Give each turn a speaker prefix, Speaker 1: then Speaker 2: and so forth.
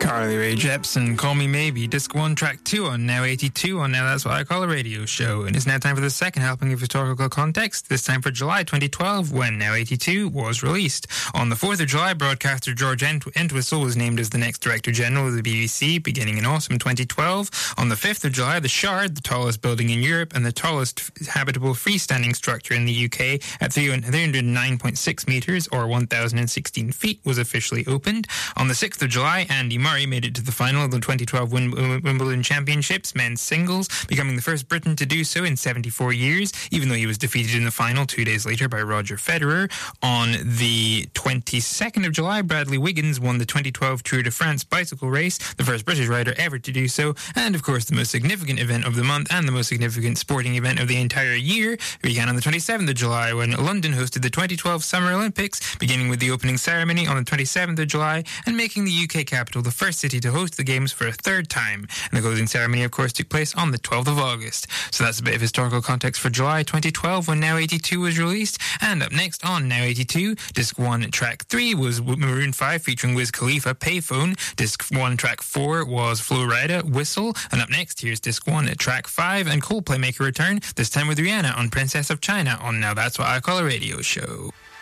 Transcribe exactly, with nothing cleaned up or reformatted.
Speaker 1: Carly Rae Jepsen, Call Me Maybe, Disc one, Track two on Now eighty-two on Now That's What I Call a Radio Show. And it's now time for the second helping of historical context, this time for July twenty twelve, when Now eighty-two was released. On the fourth of July, broadcaster George Ent- Entwistle was named as the next Director General of the B B C, beginning in autumn twenty twelve. On the fifth of July, the Shard, the tallest building in Europe and the tallest habitable freestanding structure in the U K at three hundred nine point six metres, or one thousand sixteen feet, was officially opened. On the sixth of July, Andy Murray made it to the final of the twenty twelve Wimbledon Championships men's singles, becoming the first Briton to do so in seventy-four years, even though he was defeated in the final two days later by Roger Federer. On the twenty-second of July, Bradley Wiggins won the twenty twelve Tour de France bicycle race, the first British rider ever to do so, and of course the most significant event of the month and the most significant sporting event of the entire year began on the twenty-seventh of July when London hosted the twenty twelve Summer Olympics, beginning with the opening ceremony on the twenty-seventh of July and making the U K capital the first city to host the Games for a third time. And the closing ceremony, of course, took place on the twelfth of August. So that's a bit of historical context for July twenty twelve when Now eighty-two was released. And up next on Now eighty-two, Disc one, Track three was Maroon five featuring Wiz Khalifa, Payphone. Disc one, Track four was Flo Rida, Whistle. And up next, here's Disc one, Track five, and Coldplay make a return, this time with Rihanna on Princess of China on Now That's What I Call a Radio Show.